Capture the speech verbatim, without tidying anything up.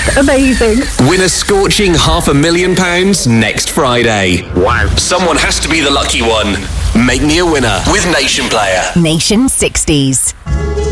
Amazing. Win a scorching half a million pounds next Friday. Wow. Someone has to be the lucky one. Make me a winner with Nation Player. Nation sixties.